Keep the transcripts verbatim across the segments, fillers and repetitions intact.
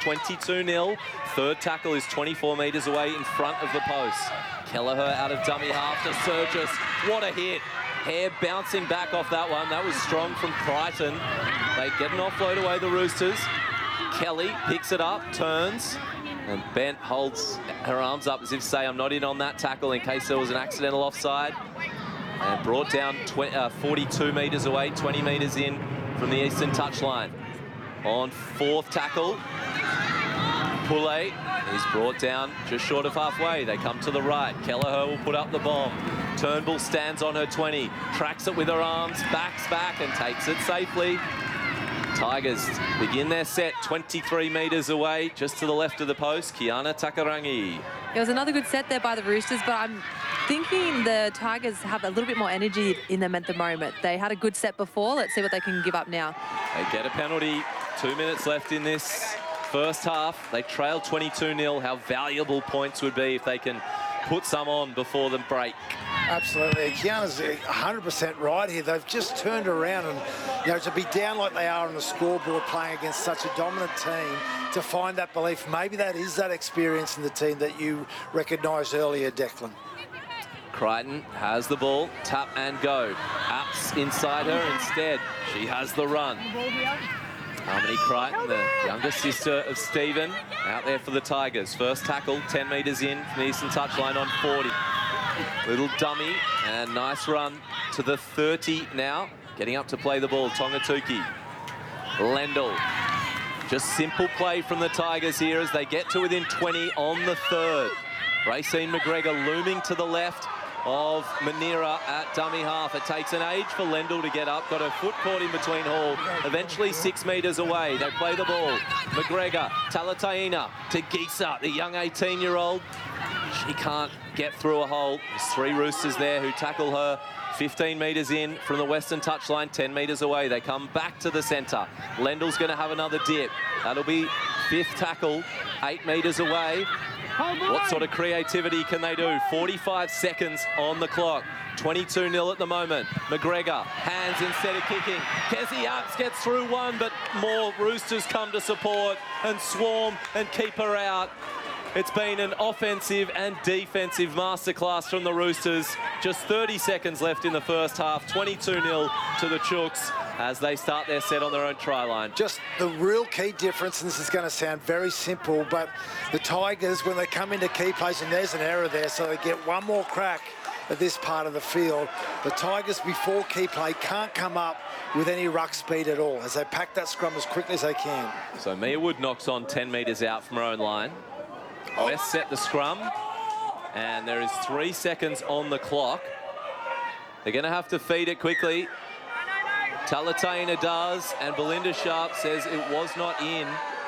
twenty-two nil. Third tackle is twenty-four metres away in front of the post. Kelleher out of dummy half to Surgis. What a hit. Hare bouncing back off that one. That was strong from Crichton. They get an offload away, the Roosters. Kelly picks it up, turns, and Bent holds her arms up as if to say, I'm not in on that tackle in case there was an accidental offside. And brought down uh, forty-two metres away, twenty metres in from the eastern touchline. On fourth tackle, Poulet is brought down just short of halfway. They come to the right. Kelleher will put up the bomb. Turnbull stands on her twenty, tracks it with her arms, backs back and takes it safely. Tigers begin their set twenty-three metres away, just to the left of the post. Kiana Takarangi. It was another good set there by the Roosters, but I'm thinking the Tigers have a little bit more energy in them at the moment. They had a good set before. Let's see what they can give up now. They get a penalty. Two minutes left in this first half. They trail twenty-two nil. How valuable points would be if they can put some on before the break. Absolutely. Kiana's one hundred percent right here. They've just turned around and, you know, to be down like they are on the scoreboard playing against such a dominant team, to find that belief, maybe that is that experience in the team that you recognised earlier, Declan. Crichton has the ball, tap and go. Apps inside her instead. She has the run. Harmony Crichton, the younger sister of Stephen, out there for the Tigers. First tackle, ten metres in from the eastern touchline on forty. Little dummy and nice run to the thirty now. Getting up to play the ball, Tongatuki. Lendl. Just simple play from the Tigers here as they get to within twenty on the third. Racine McGregor looming to the left of Manira at dummy half. It takes an age for Lendl to get up. Got her foot caught in between Hall. Eventually six metres away. They play the ball. McGregor, Talataina to Gisa, the young eighteen-year-old. She can't get through a hole. There's three Roosters there who tackle her fifteen metres in from the western touchline, ten metres away. They come back to the centre. Lendl's going to have another dip. That'll be fifth tackle, eight metres away. What sort of creativity can they do? forty-five seconds on the clock. twenty-two nil at the moment. McGregor, hands instead of kicking. Kezi Apps gets through one, but more Roosters come to support and swarm and keep her out. It's been an offensive and defensive masterclass from the Roosters. Just thirty seconds left in the first half. twenty-two nil to the Chooks as they start their set on their own try line. Just the real key difference, and this is going to sound very simple, but the Tigers, when they come into key plays, and there's an error there, so they get one more crack at this part of the field. The Tigers, before key play, can't come up with any ruck speed at all as they pack that scrum as quickly as they can. So Mia Wood knocks on ten metres out from her own line. West set the scrum, and there is three seconds on the clock. They're going to have to feed it quickly. Talataina does, and Belinda Sharp says it was not in.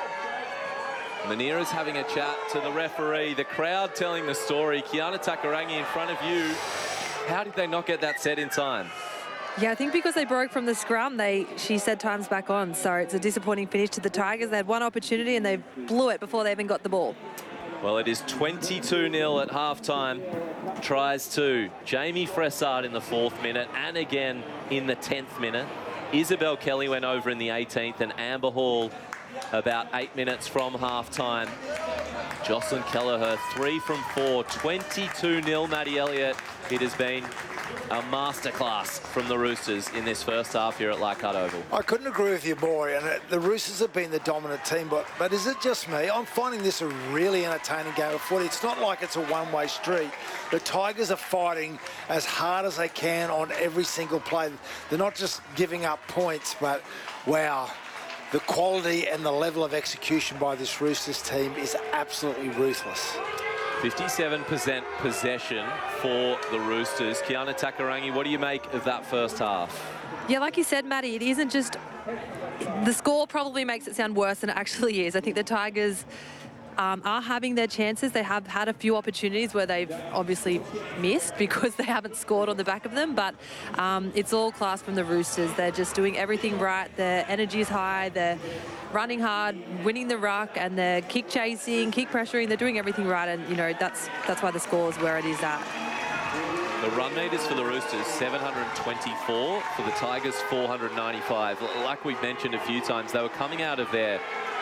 Manira's having a chat to the referee. The crowd telling the story. Kiana Takarangi in front of you. How did they not get that set in time? Yeah, I think because they broke from the scrum, they she said time's back on. So it's a disappointing finish to the Tigers. They had one opportunity and they blew it before they even got the ball. Well, it is twenty-two nil at halftime. Tries to Jamie Fressard in the fourth minute and again in the tenth minute. Isabel Kelly went over in the eighteenth and Amber Hall about eight minutes from halftime. Jocelyn Kelleher, three from four, twenty-two nil, Maddie Elliott. It has been a masterclass from the Roosters in this first half here at Leichhardt Oval. I couldn't agree with you more, and the Roosters have been the dominant team, but, but is it just me? I'm finding this a really entertaining game of footy. It's not like it's a one-way street. The Tigers are fighting as hard as they can on every single play. They're not just giving up points, but wow, the quality and the level of execution by this Roosters team is absolutely ruthless. fifty-seven percent possession for the Roosters. Kiana Takarangi, what do you make of that first half? Yeah, like you said, Maddie, it isn't just... The score probably makes it sound worse than it actually is. I think the Tigers um, are having their chances. They have had a few opportunities where they've obviously missed because they haven't scored on the back of them, but um, it's all class from the Roosters. They're just doing everything right. Their energy is high. They're running hard, winning the ruck, and they're kick chasing, kick pressuring. They're doing everything right, and you know that's that's why the score is where it is at. The run meters for the Roosters, seven hundred twenty-four. For the Tigers, four hundred ninety-five. Like we've mentioned a few times, they were coming out of their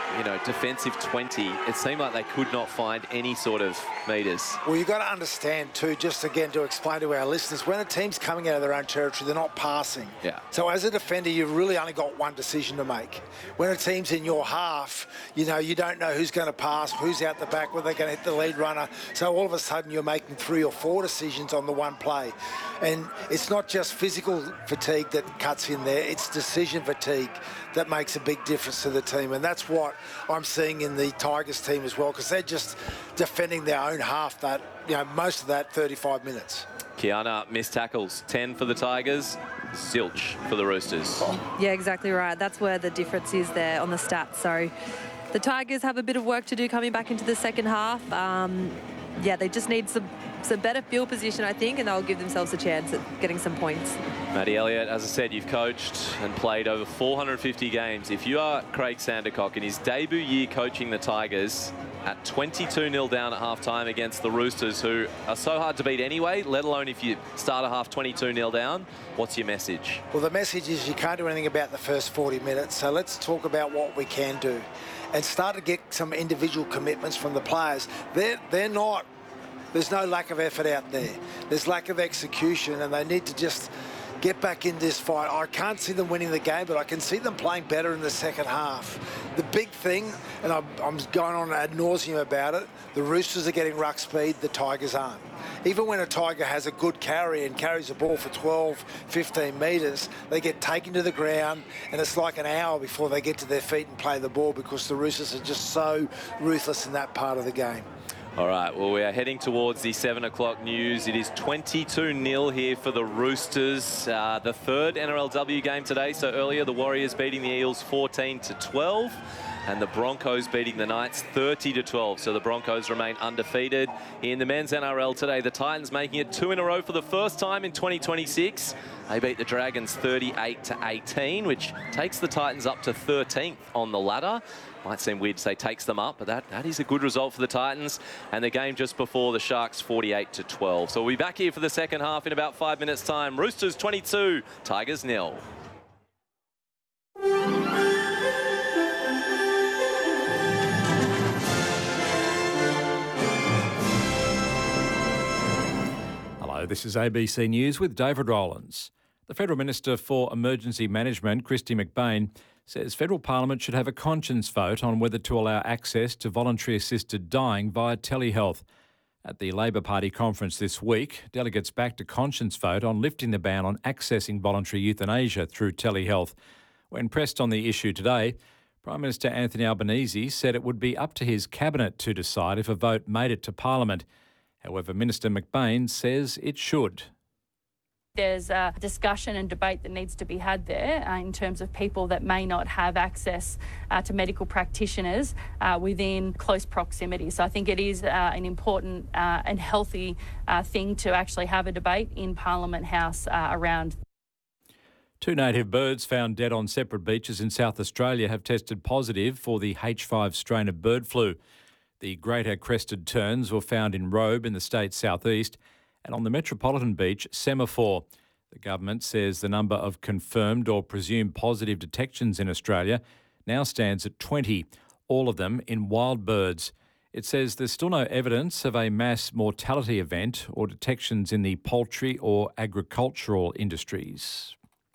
you know, defensive twenty, it seemed like they could not find any sort of metres. Well, you've got to understand too, just again to explain to our listeners, when a team's coming out of their own territory, they're not passing. Yeah. So as a defender, you've really only got one decision to make. When a team's in your half, you know, you don't know who's going to pass, who's out the back, whether they're going to hit the lead runner. So all of a sudden you're making three or four decisions on the one play. And it's not just physical fatigue that cuts in there, it's decision fatigue that makes a big difference to the team. And that's what I'm seeing in the Tigers team as well, because they're just defending their own half that, you know, most of that thirty-five minutes. Kiana missed tackles, ten for the Tigers, zilch for the Roosters. Yeah, exactly right. That's where the difference is there on the stats. So the Tigers have a bit of work to do coming back into the second half. Um, yeah, they just need some, some better field position, I think, and they'll give themselves a chance at getting some points. Matty Elliott, as I said, you've coached and played over four hundred fifty games. If you are Craig Sandercock in his debut year coaching the Tigers at twenty-two nil down at half-time against the Roosters, who are so hard to beat anyway, let alone if you start a half twenty-two nil down, what's your message? Well, the message is you can't do anything about the first forty minutes, so let's talk about what we can do and start to get some individual commitments from the players. They're, they're not, there's no lack of effort out there. There's lack of execution, and they need to just get back in this fight. I can't see them winning the game, but I can see them playing better in the second half. The big thing, and I'm, I'm going on ad nauseum about it, the Roosters are getting ruck speed, the Tigers aren't. Even when a Tiger has a good carry and carries the ball for twelve, fifteen metres, they get taken to the ground, and it's like an hour before they get to their feet and play the ball, because the Roosters are just so ruthless in that part of the game. All right, well, we are heading towards the seven o'clock news. It is twenty-two nil here for the Roosters. Uh, the third N R L W game today. So earlier, the Warriors beating the Eels fourteen to twelve. And the Broncos beating the Knights thirty to twelve. So the Broncos remain undefeated. In the men's N R L today, the Titans making it two in a row for the first time in twenty twenty-six. They beat the Dragons thirty-eight to eighteen, which takes the Titans up to thirteenth on the ladder. Might seem weird to say takes them up, but that, that is a good result for the Titans. And the game just before, the Sharks forty-eight to twelve. So we'll be back here for the second half in about five minutes' time. Roosters twenty-two, Tigers nil. Hello, this is A B C News with David Rowlands. The Federal Minister for Emergency Management, Kristy McBain, says federal parliament should have a conscience vote on whether to allow access to voluntary assisted dying via telehealth. At the Labor Party conference this week, delegates backed a conscience vote on lifting the ban on accessing voluntary euthanasia through telehealth. When pressed on the issue today, Prime Minister Anthony Albanese said it would be up to his cabinet to decide if a vote made it to Parliament. However, Minister McBain says it should. There's a discussion and debate that needs to be had there uh, in terms of people that may not have access uh, to medical practitioners uh, within close proximity. So I think it is uh, an important uh, and healthy uh, thing to actually have a debate in Parliament House uh, around. Two native birds found dead on separate beaches in South Australia have tested positive for the H five strain of bird flu. The greater crested terns were found in Robe in the state's southeast, and on the metropolitan beach, Semaphore. The government says the number of confirmed or presumed positive detections in Australia now stands at twenty, all of them in wild birds. It says there's still no evidence of a mass mortality event or detections in the poultry or agricultural industries.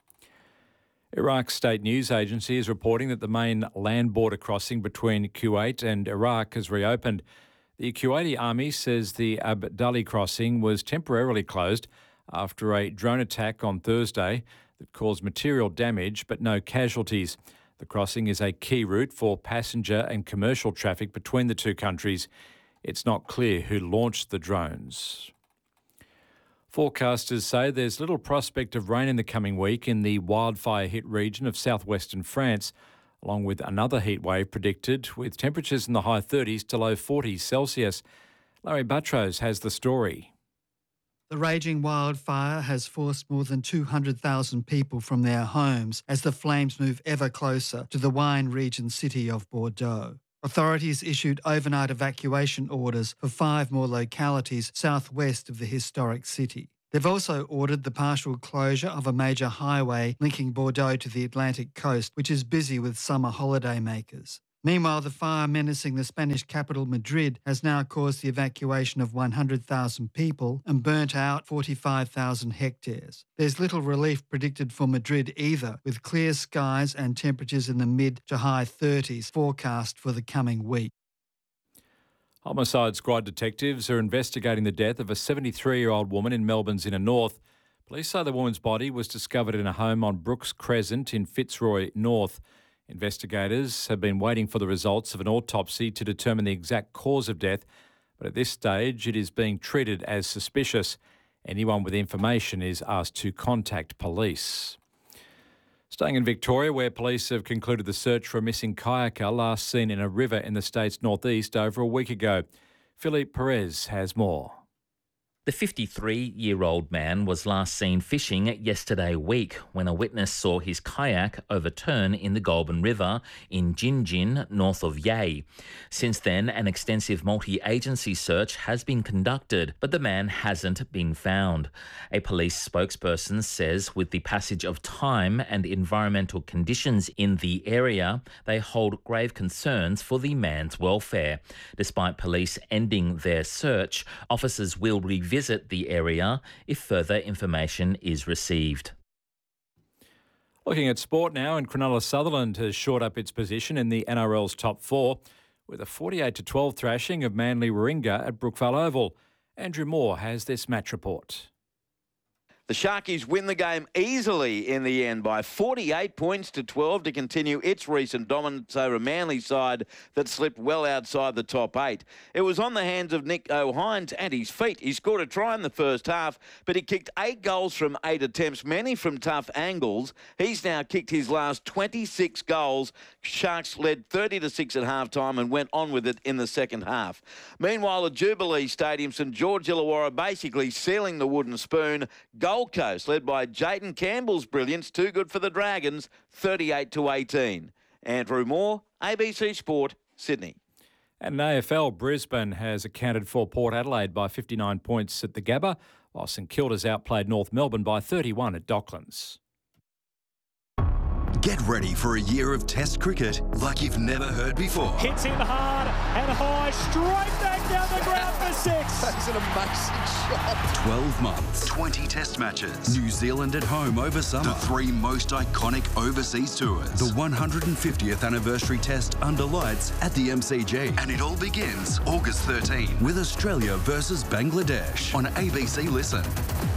Iraq's state news agency is reporting that the main land border crossing between Kuwait and Iraq has reopened. The Kuwaiti army says the Abdali crossing was temporarily closed after a drone attack on Thursday that caused material damage but no casualties. The crossing is a key route for passenger and commercial traffic between the two countries. It's not clear who launched the drones. Forecasters say there's little prospect of rain in the coming week in the wildfire-hit region of southwestern France, along with another heatwave predicted with temperatures in the high thirties to low forties Celsius. Larry Buttrose has the story. The raging wildfire has forced more than two hundred thousand people from their homes as the flames move ever closer to the wine region city of Bordeaux. Authorities issued overnight evacuation orders for five more localities southwest of the historic city. They've also ordered the partial closure of a major highway linking Bordeaux to the Atlantic coast, which is busy with summer holiday makers. Meanwhile, the fire menacing the Spanish capital Madrid has now caused the evacuation of one hundred thousand people and burnt out forty-five thousand hectares. There's little relief predicted for Madrid either, with clear skies and temperatures in the mid to high thirties forecast for the coming week. Homicide Squad detectives are investigating the death of a seventy-three-year-old woman in Melbourne's inner north. Police say the woman's body was discovered in a home on Brooks Crescent in Fitzroy North. Investigators have been waiting for the results of an autopsy to determine the exact cause of death, but at this stage it is being treated as suspicious. Anyone with information is asked to contact police. Staying in Victoria, where police have concluded the search for a missing kayaker last seen in a river in the state's northeast over a week ago. Philippe Perez has more. The fifty-three-year-old man was last seen fishing yesterday week when a witness saw his kayak overturn in the Goulburn River in Gin north of Yea. Since then, an extensive multi-agency search has been conducted, but the man hasn't been found. A police spokesperson says with the passage of time and environmental conditions in the area, they hold grave concerns for the man's welfare. Despite police ending their search, officers will revisit visit the area if further information is received. Looking at sport now, and Cronulla Sutherland has shored up its position in the N R L's top four with a forty-eight to twelve thrashing of Manly Warringah at Brookvale Oval. Andrew Moore has this match report. The Sharkies win the game easily in the end by forty-eight points to twelve to continue its recent dominance over Manly's side that slipped well outside the top eight. It was on the hands of Nick O'Hines and his feet. He scored a try in the first half, but he kicked eight goals from eight attempts, many from tough angles. He's now kicked his last twenty-six goals. Sharks led thirty to six at halftime and went on with it in the second half. Meanwhile, at Jubilee Stadium, St George Illawarra basically sealing the wooden spoon. Gold Coast, led by Jayden Campbell's brilliance, too good for the Dragons, thirty-eight to eighteen. Andrew Moore, A B C Sport, Sydney. And in A F L, Brisbane has accounted for Port Adelaide by fifty-nine points at the Gabba, while St Kilda's outplayed North Melbourne by thirty-one at Docklands. Get ready for a year of Test cricket like you've never heard before. Hits him hard and high, straight back down the ground for six. That's an amazing shot. twelve months, twenty Test matches. New Zealand at home over summer. The three most iconic overseas tours. The one hundred fiftieth anniversary Test under lights at the M C G. And it all begins August thirteenth with Australia versus Bangladesh on A B C Listen.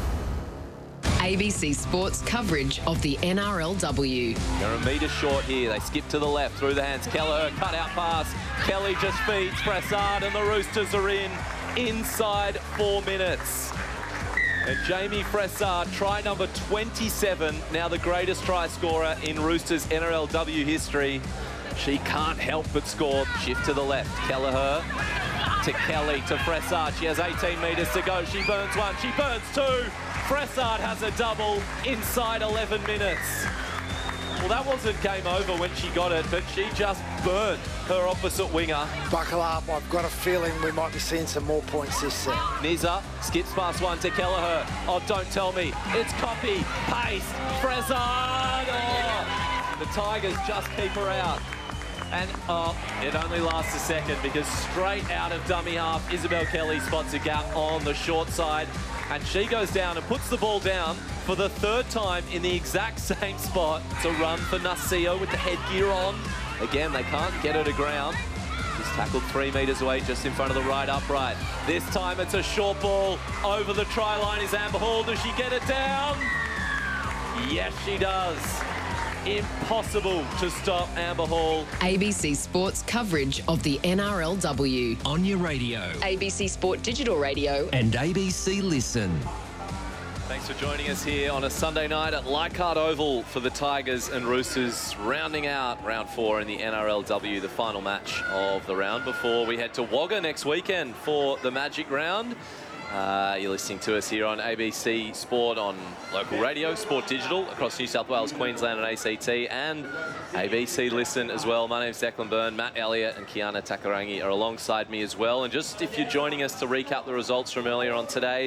A B C Sports coverage of the N R L W. They're a metre short here. They skip to the left through the hands. Kelleher, cut out pass. Kelly just feeds Prasad and the Roosters are in inside four minutes. And Jamie Prasad, try number twenty-seven, now the greatest try scorer in Roosters N R L W history. She can't help but score. Shift to the left. Kelleher to Kelly to Prasad. She has eighteen metres to go. She burns one. She burns two. Prasad has a double inside eleven minutes. Well, that wasn't game over when she got it, but she just burnt her opposite winger. Buckle up. I've got a feeling we might be seeing some more points this set. Nizza skips past one to Kelleher. Oh, don't tell me. It's copy, paste, Prasad. Oh, the Tigers just keep her out. And oh, it only lasts a second because straight out of dummy half, Isabel Kelly spots a gap on the short side. And she goes down and puts the ball down for the third time in the exact same spot. It's a run for Nasio with the headgear on. Again, they can't get her to ground. She's tackled three metres away just in front of the right upright. This time it's a short ball. Over the try line is Amber Hall. Does she get it down? Yes, she does. Impossible to stop Amber Hall. A B C Sports coverage of the N R L W. On your radio. A B C Sport Digital Radio. And A B C Listen. Thanks for joining us here on a Sunday night at Leichhardt Oval for the Tigers and Roosters, rounding out round four in the N R L W, the final match of the round before we head to Wagga next weekend for the Magic Round. Uh, you're listening to us here on A B C Sport on local radio, Sport Digital, across New South Wales, Queensland and A C T, and A B C Listen as well. My name's Declan Byrne. Matt Elliott and Kiana Takarangi are alongside me as well. And just if you're joining us to recap the results from earlier on today,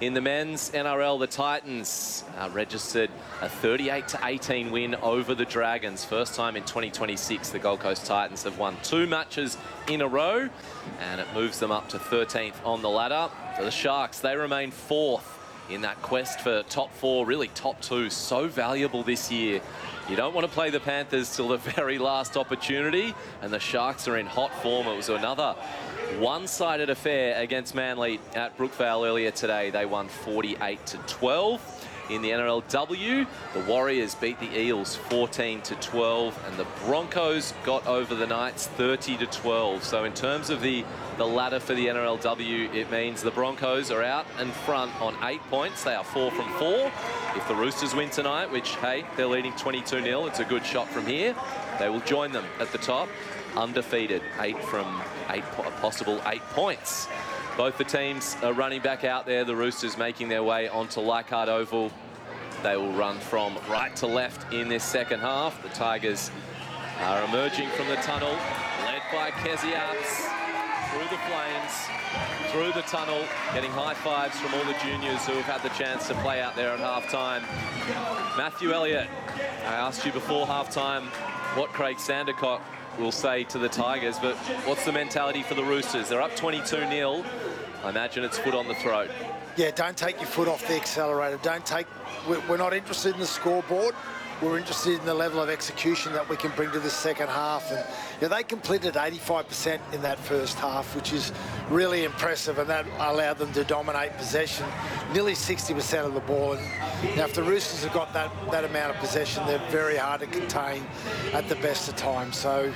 In the men's N R L, the Titans uh, registered a thirty-eight to eighteen win over the Dragons. First time in twenty twenty-six, the Gold Coast Titans have won two matches in a row, and it moves them up to thirteenth on the ladder. For the Sharks, they remain fourth in that quest for top four, really top two, so valuable this year. You don't want to play the Panthers till the very last opportunity, and the Sharks are in hot form. It was another one-sided affair against Manly at Brookvale earlier today. They won forty-eight to twelve. In the N R L W, the Warriors beat the Eels fourteen to twelve, and the Broncos got over the Knights thirty to twelve. So in terms of the, the ladder for the N R L W, it means the Broncos are out and front on eight points. They are four from four. If the Roosters win tonight, which, hey, they're leading twenty-two nil, it's a good shot from here, they will join them at the top, undefeated, eight from eight, possible eight points. Both the teams are running back out there. The Roosters making their way onto Leichhardt Oval. They will run from right to left in this second half. The Tigers are emerging from the tunnel, led by Kezie Apps, through the flames, through the tunnel, getting high fives from all the juniors who have had the chance to play out there at half-time. Matthew Elliott, I asked you before half-time what Craig Sandercock will say to the Tigers, but what's the mentality for the Roosters? They're up twenty-two nil. I imagine it's foot on the throat. Yeah, don't take your foot off the accelerator. Don't take, we're not interested in the scoreboard. We're interested in the level of execution that we can bring to the second half. And you know, they completed eighty-five percent in that first half, which is really impressive, and that allowed them to dominate possession, nearly sixty percent of the ball. And you know, if the Roosters have got that, that amount of possession, they're very hard to contain at the best of times. So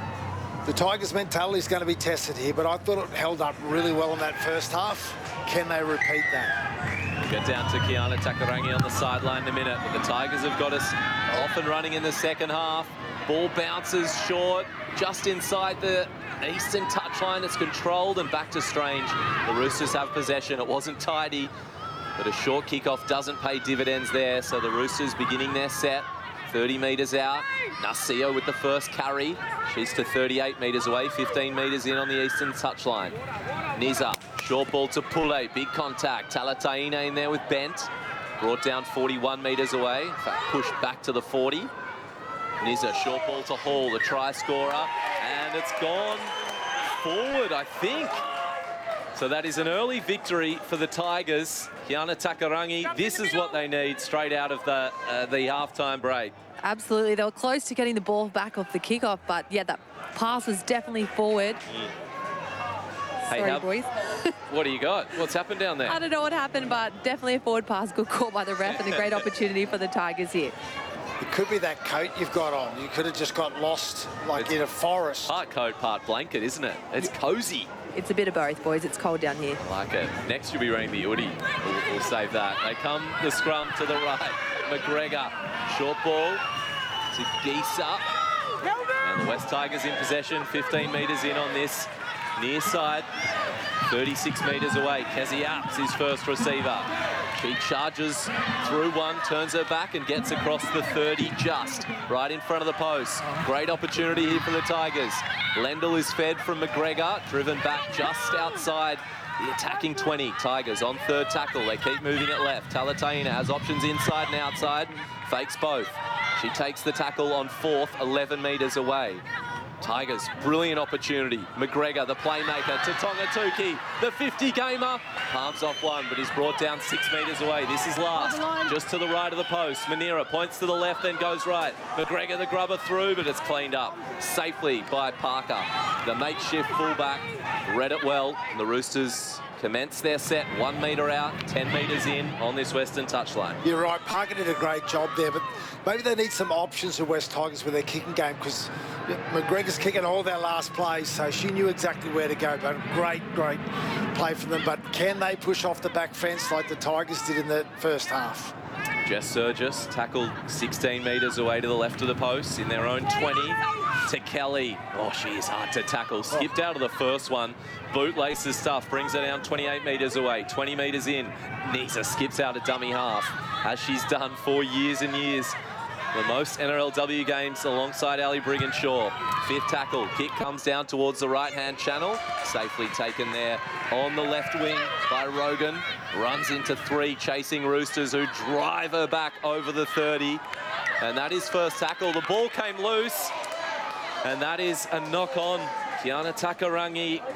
the Tigers' mentality is going to be tested here, but I thought it held up really well in that first half. Can they repeat that? We'll get down to Kiana Takarangi on the sideline in a minute, but the Tigers have got us off and running in the second half. Ball bounces short, just inside the eastern touchline. It's controlled and back to Strange. The Roosters have possession. It wasn't tidy, but a short kickoff doesn't pay dividends there. So the Roosters beginning their set, thirty metres out. Nasio with the first carry. She's to thirty-eight metres away, fifteen metres in on the eastern touchline. Niza, short ball to Pule, big contact. Talataina in there with Bent. Brought down forty-one metres away. In fact, pushed back to the forty. Niza, short ball to Hall, the try scorer. And it's gone forward, I think. So that is an early victory for the Tigers. Kiana Takarangi, this is what they need straight out of the, uh, the halftime break. Absolutely. They were close to getting the ball back off the kickoff, but yeah, that pass was definitely forward. Mm. Sorry, hey, how, boys. What do you got? What's happened down there? I don't know what happened, but definitely a forward pass. Good call by the ref and a great opportunity for the Tigers here. It could be that coat you've got on. You could have just got lost like it's in a forest. Part coat, part blanket, isn't it? It's cozy. It's a bit of both, boys. It's cold down here. I like it. Next you'll be wearing the hoodie. We'll, we'll save that. They come the scrum to the right. McGregor, short ball to Gisa. And the West Tigers in possession, fifteen metres in on this near side. thirty-six metres away. Kezie Apps, his first receiver. She charges through one, turns her back and gets across the thirty just right in front of the post. Great opportunity here for the Tigers. Lendl is fed from McGregor, driven back just outside the attacking twenty. Tigers on third tackle. They keep moving it left. Talataina has options inside and outside. Fakes both. She takes the tackle on fourth, eleven metres away. Tigers, brilliant opportunity. McGregor, the playmaker, to Tongatuki, the fifty gamer. Palms off one, but he's brought down six metres away. This is last, just to the right of the post. Manira points to the left, then goes right. McGregor, the grubber through, but it's cleaned up safely by Parker. The makeshift fullback read it well, and the Roosters commence their set one metre out, ten metres in on this Western touchline. You're right, Parker did a great job there, but maybe they need some options of West Tigers with their kicking game, because McGregor's kicking all their last plays, so she knew exactly where to go. But great, great play from them. But can they push off the back fence like the Tigers did in the first half? Jess Surgis tackled sixteen metres away to the left of the post in their own twenty. To Kelly. Oh, she is hard to tackle. Skipped out of the first one. Bootlaces stuff. Brings her down twenty-eight metres away. twenty metres in. Nisa skips out a dummy half, as she's done for years and years the most N R L W games alongside Ali Brigginshaw. Fifth tackle, kick comes down towards the right-hand channel. Safely taken there on the left wing by Rogan. Runs into three, chasing Roosters, who drive her back over the thirty. And that is first tackle. The ball came loose, and that is a knock on. Kiana Takarangi